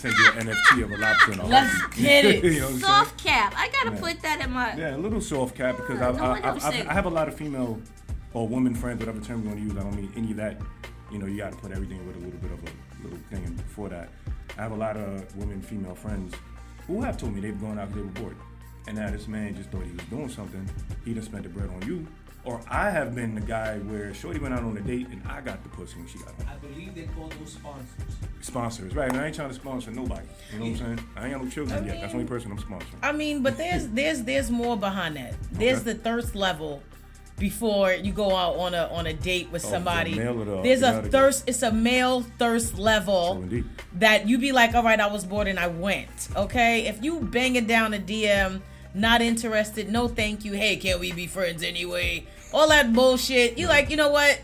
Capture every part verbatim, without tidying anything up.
send you an N F T of a lobster in a Let's heartbeat. get it. You know what I'm Soft saying? cap. I gotta Yeah. put that in my. Yeah, a little soft cap because Yeah, I, no I, wonder I, I'm I, sick. I have a lot of female or women friends, whatever term you want to use. I don't mean any of that. You know, you got to put everything with a little bit of a little thing in before that. I have a lot of women, female friends who have told me they've gone out because they were bored. And now this man just thought he was doing something. He done spent the bread on you. Or I have been the guy where Shorty went out on a date and I got the pussy when she got home. I believe they call those sponsors. Sponsors, right? And I ain't trying to sponsor nobody. You know what I'm saying? I ain't got no children I yet. That's the mean- only person I'm sponsoring. I mean, but there's there's there's more behind that. There's Okay. the thirst level before you go out on a on a date with Oh, somebody. the male or the- There's the a other thirst. It's a male thirst level So indeed. that you be like, all right, I was bored and I went. Okay, if you banging down a D M, not interested, no thank you. Hey, can we be friends anyway? All that bullshit. You like, you know what?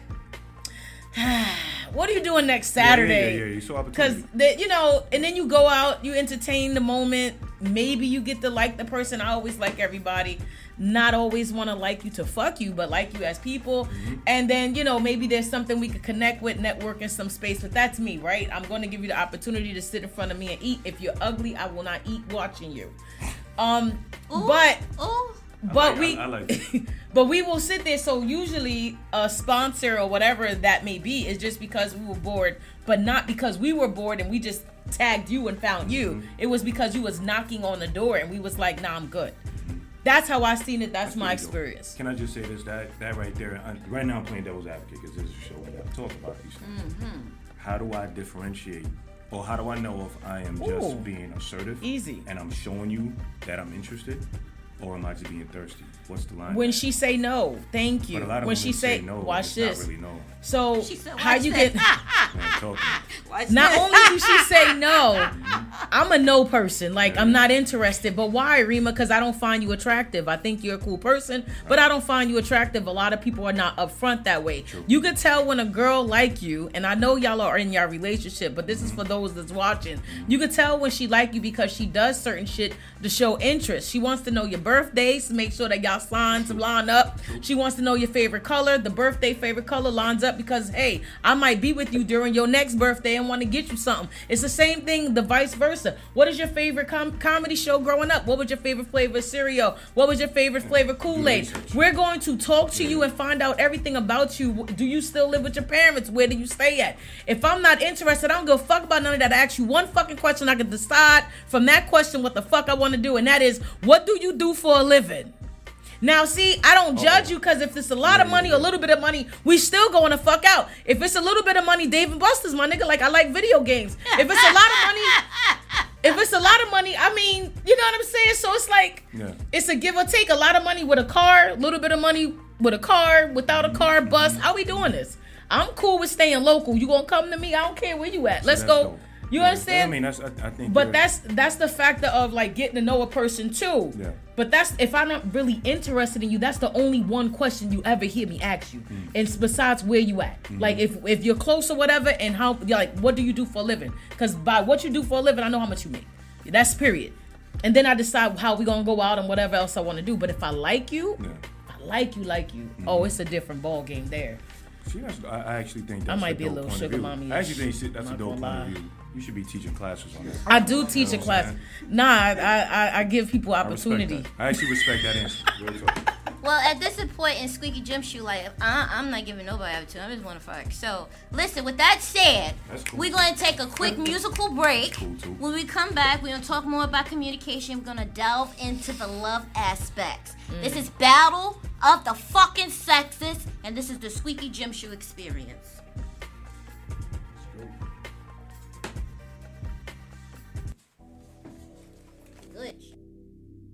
What are you doing next Saturday? Yeah, yeah, yeah. You saw Because opportunity. you know, and then you go out, you entertain the moment. Maybe you get to like the person. I always like everybody. Not always want to like you to fuck you, but like you as people. Mm-hmm. And then, you know, maybe there's something we could connect with, network in some space. But that's me, right? I'm going to give you the opportunity to sit in front of me and eat. If you're ugly, I will not eat watching you. Um, Ooh, but ooh. I but like- we I, I like that. but we will sit there. So usually a sponsor or whatever that may be is just because we were bored, but not because we were bored and we just tagged you and found you. Mm-hmm. It was because you was knocking on the door and we was like, nah, I'm good. That's how I seen it. That's, That's my pretty dope. experience. Can I just say this? That that right there. I, right now, I'm playing devil's advocate because this is a show where I talk about these things. Mm-hmm. How do I differentiate, or how do I know if I am Ooh. just being assertive, Easy. and I'm showing you that I'm interested, or am I just being thirsty? What's the line? When she say no, thank you. but a lot of When women she say, no, watch it's this. Not really no. So She said, how watch you this. get? Man, talking. Watch Not this. only do she say no, I'm a no person. Like, I'm not interested. But why, Rima? Because I don't find you attractive. I think you're a cool person, but I don't find you attractive. A lot of people are not upfront that way. True. You could tell when a girl like you, and I know y'all are in your relationship, but this is for those that's watching. You could tell when she like you because she does certain shit to show interest. She wants to know your birthdays, to make sure that y'all signs line up. She wants to know your favorite color. The birthday favorite color lines up because, hey, I might be with you during your next birthday and want to get you something. It's the same thing, the vice versa. What is your favorite com- comedy show growing up? What was your favorite flavor of cereal? What was your favorite flavor Kool-Aid? research. We're going to talk to you and find out everything about you. Do you still live with your parents? Where do you stay at? If I'm not interested, I don't give a fuck about none of that. I ask you one fucking question. I can decide from that question what the fuck I want to do. And that is, what do you do for a living? Now, see, I don't judge you because if it's a lot of money or a little bit of money, we still going to fuck out. If it's a little bit of money, Dave and Buster's, my nigga, like I like video games. If it's a lot of money, if it's a lot of money, I mean, you know what I'm saying? So it's like, Yeah. it's a give or take. A lot of money with a car, a little bit of money with a car, without a car, bus. How we doing this? I'm cool with staying local. You gonna come to me? I don't care where you at. Let's that's go. dope. You Yeah, understand? I mean, that's I, I think. But you're- that's that's the factor of like getting to know a person too. Yeah. But that's if I'm not really interested in you, that's the only one question you ever hear me ask you. Mm. And it's besides where you at. Mm-hmm. Like if if you're close or whatever, and how you're like, what do you do for a living? Because by what you do for a living, I know how much you make. That's period. And then I decide how we gonna go out and whatever else I want to do. But if I like you, Yeah. if I like you, like you, Mm-hmm. oh, it's a different ball game there. See, that's, I, I actually think that's might a be a dope little point of sugar view. mommy-ish. I actually think shit- that's a Not dope gonna point lie. of view. You should be teaching classes on that. I do teach a what I'm class. saying? Nah, I, I I give people I respect opportunity. that. I actually respect that answer. Real talk. Well, at this point in Squeaky Gym Shoe, like, I, I'm not giving nobody opportunity. I just want to fuck. So, listen, with that said, That's cool. we're going to take a quick musical break. Cool, too. When we come back, we're going to talk more about communication. We're going to delve into the love aspects. This is Battle of the fucking Sexes, and this is the Squeaky Gym Shoe experience.